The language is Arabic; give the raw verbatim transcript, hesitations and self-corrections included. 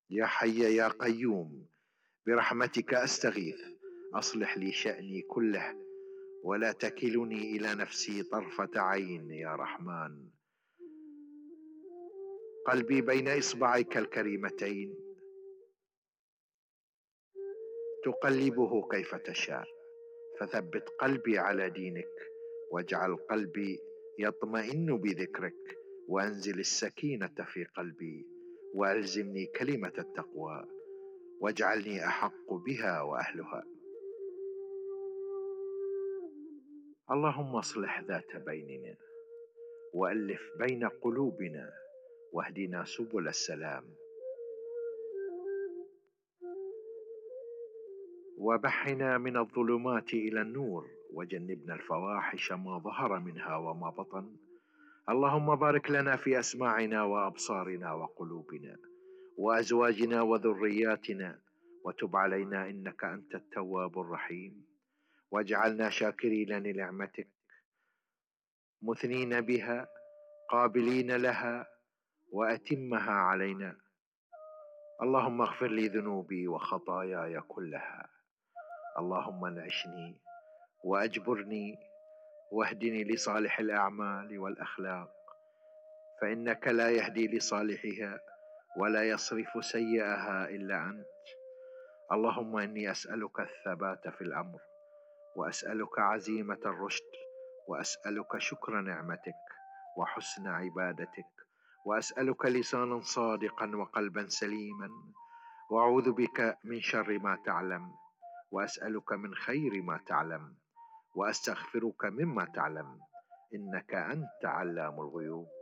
يا حي يا قيوم، برحمتك أستغيث، أصلح لي شأني كله ولا تكلني إلى نفسي طرفة عين يا رحمن. قلبي بين إصبعيك الكريمتين، تقلبه كيف تشاء، فثبت قلبي على دينك، واجعل قلبي يطمئن بذكرك، وأنزل السكينة في قلبي، وألزمني كلمة التقوى، واجعلني أحق بها وأهلها. اللهم اصلح ذات بيننا، وألف بين قلوبنا، واهدنا سبل السلام، وبحنا من الظلمات إلى النور، وجنبنا الفواحش ما ظهر منها وما بطن. اللهم بارك لنا في أسماعنا وأبصارنا وقلوبنا وأزواجنا وذرياتنا، وتب علينا إنك أنت التواب الرحيم، واجعلنا شاكرين لنعمتك، مثنين بها، قابلين لها، وأتمها علينا. اللهم اغفر لي ذنوبي وخطاياي كلها. اللهم انعشني وأجبرني، واهدني لصالح الأعمال والأخلاق، فإنك لا يهدي لصالحها ولا يصرف سيئها إلا أنت. اللهم إني أسألك الثبات في الأمر، وأسألك عزيمة الرشد، وأسألك شكر نعمتك وحسن عبادتك، وأسألك لسانا صادقا وقلبا سليما، وأعوذ بك من شر ما تعلم، وأسألك من خير ما تعلم، وأستغفرك مما تعلم، إنك أنت علام الغيوب.